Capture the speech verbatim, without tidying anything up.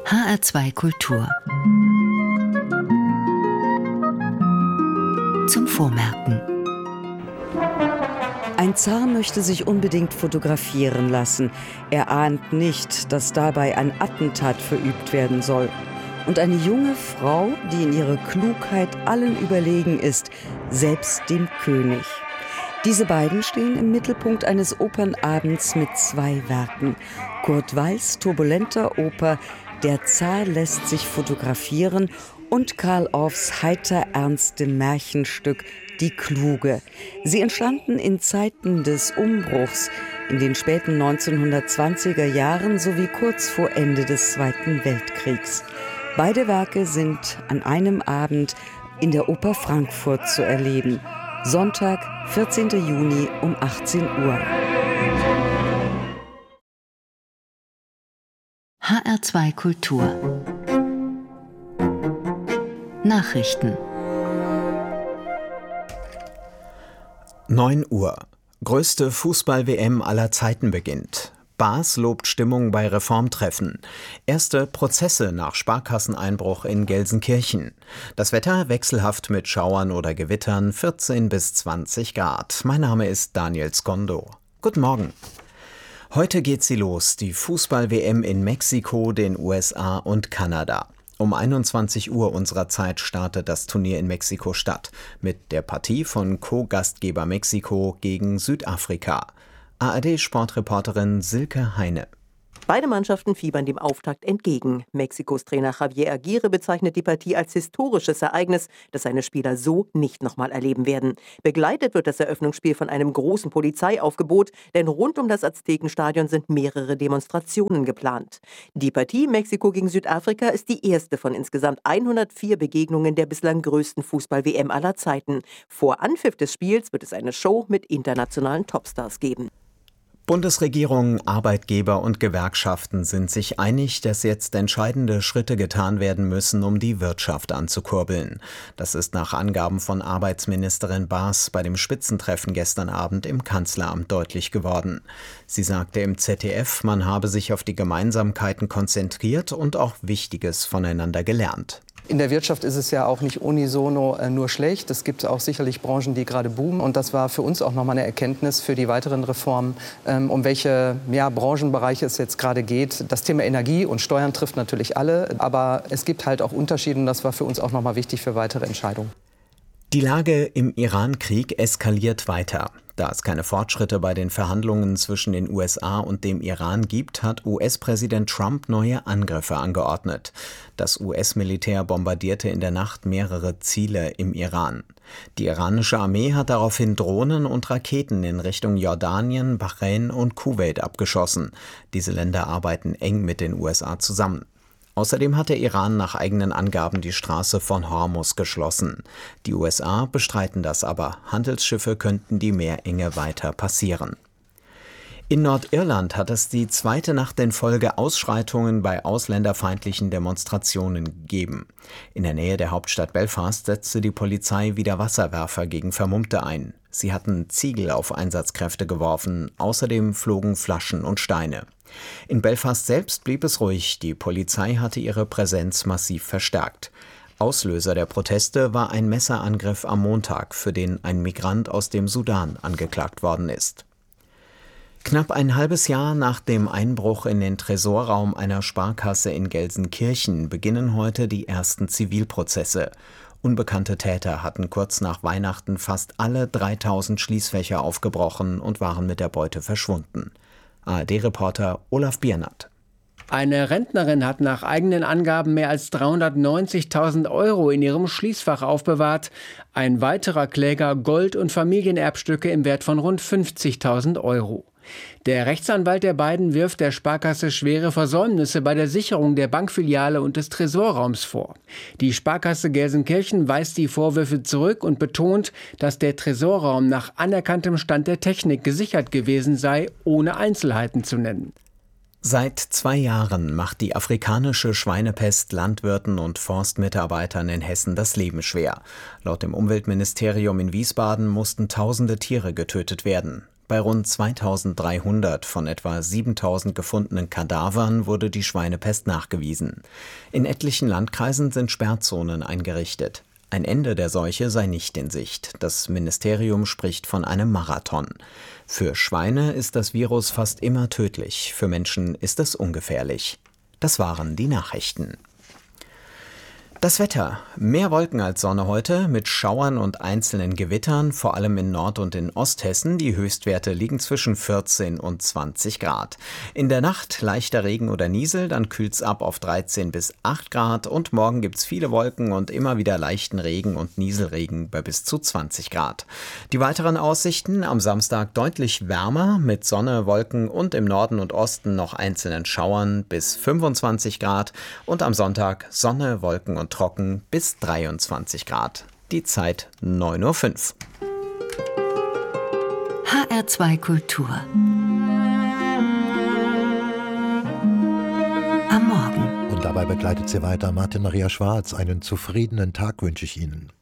H R zwei Kultur. Zum Vormerken. Ein Zar möchte sich unbedingt fotografieren lassen. Er ahnt nicht, dass dabei ein Attentat verübt werden soll. Und eine junge Frau, die in ihrer Klugheit allen überlegen ist, selbst dem König. Diese beiden stehen im Mittelpunkt eines Opernabends mit zwei Werken. Kurt Weils turbulenter Oper Der Zar lässt sich fotografieren und Carl Orffs heiter-ernste Märchenstück Die Kluge. Sie entstanden in Zeiten des Umbruchs in den späten neunzehnhundertzwanziger Jahren sowie kurz vor Ende des Zweiten Weltkriegs. Beide Werke sind an einem Abend in der Oper Frankfurt zu erleben. Sonntag, vierzehnten Juni um achtzehn Uhr. H R zwei Kultur. Nachrichten. neun Uhr. Größte Fußball-W M aller Zeiten beginnt. Baas lobt Stimmung bei Reformtreffen. Erste Prozesse nach Sparkasseneinbruch in Gelsenkirchen. Das Wetter wechselhaft mit Schauern oder Gewittern, vierzehn bis zwanzig Grad. Mein Name ist Daniel Skondo. Guten Morgen. Heute geht sie los, die Fußball-W M in Mexiko, den U S A und Kanada. Um einundzwanzig Uhr unserer Zeit startet das Turnier in Mexiko-Stadt mit der Partie von Co-Gastgeber Mexiko gegen Südafrika. A R D-Sportreporterin Silke Heine. Beide Mannschaften fiebern dem Auftakt entgegen. Mexikos Trainer Javier Aguirre bezeichnet die Partie als historisches Ereignis, das seine Spieler so nicht nochmal erleben werden. Begleitet wird das Eröffnungsspiel von einem großen Polizeiaufgebot, denn rund um das Aztekenstadion sind mehrere Demonstrationen geplant. Die Partie Mexiko gegen Südafrika ist die erste von insgesamt hundertvier Begegnungen der bislang größten Fußball-W M aller Zeiten. Vor Anpfiff des Spiels wird es eine Show mit internationalen Topstars geben. Bundesregierung, Arbeitgeber und Gewerkschaften sind sich einig, dass jetzt entscheidende Schritte getan werden müssen, um die Wirtschaft anzukurbeln. Das ist nach Angaben von Arbeitsministerin Baas bei dem Spitzentreffen gestern Abend im Kanzleramt deutlich geworden. Sie sagte im Z D F, man habe sich auf die Gemeinsamkeiten konzentriert und auch Wichtiges voneinander gelernt. In der Wirtschaft ist es ja auch nicht unisono äh, nur schlecht. Es gibt auch sicherlich Branchen, die gerade boomen. Und das war für uns auch nochmal eine Erkenntnis für die weiteren Reformen, ähm, um welche ja, Branchenbereiche es jetzt gerade geht. Das Thema Energie und Steuern trifft natürlich alle. Aber es gibt halt auch Unterschiede und das war für uns auch nochmal wichtig für weitere Entscheidungen. Die Lage im Iran-Krieg eskaliert weiter. Da es keine Fortschritte bei den Verhandlungen zwischen den U S A und dem Iran gibt, hat U S-Präsident Trump neue Angriffe angeordnet. Das U S-Militär bombardierte in der Nacht mehrere Ziele im Iran. Die iranische Armee hat daraufhin Drohnen und Raketen in Richtung Jordanien, Bahrain und Kuwait abgeschossen. Diese Länder arbeiten eng mit den U S A zusammen. Außerdem hat der Iran nach eigenen Angaben die Straße von Hormuz geschlossen. Die U S A bestreiten das aber. Handelsschiffe könnten die Meerenge weiter passieren. In Nordirland hat es die zweite Nacht in Folge Ausschreitungen bei ausländerfeindlichen Demonstrationen gegeben. In der Nähe der Hauptstadt Belfast setzte die Polizei wieder Wasserwerfer gegen Vermummte ein. Sie hatten Ziegel auf Einsatzkräfte geworfen, außerdem flogen Flaschen und Steine. In Belfast selbst blieb es ruhig, die Polizei hatte ihre Präsenz massiv verstärkt. Auslöser der Proteste war ein Messerangriff am Montag, für den ein Migrant aus dem Sudan angeklagt worden ist. Knapp ein halbes Jahr nach dem Einbruch in den Tresorraum einer Sparkasse in Gelsenkirchen beginnen heute die ersten Zivilprozesse. Unbekannte Täter hatten kurz nach Weihnachten fast alle dreitausend Schließfächer aufgebrochen und waren mit der Beute verschwunden. A R D-Reporter Olaf Biernat. Eine Rentnerin hat nach eigenen Angaben mehr als dreihundertneunzigtausend Euro in ihrem Schließfach aufbewahrt. Ein weiterer Kläger Gold- und Familienerbstücke im Wert von rund fünfzigtausend Euro. Der Rechtsanwalt der beiden wirft der Sparkasse schwere Versäumnisse bei der Sicherung der Bankfiliale und des Tresorraums vor. Die Sparkasse Gelsenkirchen weist die Vorwürfe zurück und betont, dass der Tresorraum nach anerkanntem Stand der Technik gesichert gewesen sei, ohne Einzelheiten zu nennen. Seit zwei Jahren macht die afrikanische Schweinepest Landwirten und Forstmitarbeitern in Hessen das Leben schwer. Laut dem Umweltministerium in Wiesbaden mussten tausende Tiere getötet werden. Bei rund zweitausenddreihundert von etwa siebentausend gefundenen Kadavern wurde die Schweinepest nachgewiesen. In etlichen Landkreisen sind Sperrzonen eingerichtet. Ein Ende der Seuche sei nicht in Sicht. Das Ministerium spricht von einem Marathon. Für Schweine ist das Virus fast immer tödlich, für Menschen ist es ungefährlich. Das waren die Nachrichten. Das Wetter. Mehr Wolken als Sonne heute, mit Schauern und einzelnen Gewittern, vor allem in Nord- und in Osthessen. Die Höchstwerte liegen zwischen vierzehn und zwanzig Grad. In der Nacht leichter Regen oder Niesel, dann kühlt's ab auf dreizehn bis acht Grad. Und morgen gibt's viele Wolken und immer wieder leichten Regen und Nieselregen bei bis zu zwanzig Grad. Die weiteren Aussichten: am Samstag deutlich wärmer, mit Sonne, Wolken und im Norden und Osten noch einzelnen Schauern bis fünfundzwanzig Grad. Und am Sonntag Sonne, Wolken und trocken bis dreiundzwanzig Grad. Die Zeit neun Uhr fünf. H R zwei Kultur. Am Morgen. Und dabei begleitet sie weiter Martin Maria Schwarz. Einen zufriedenen Tag wünsche ich Ihnen.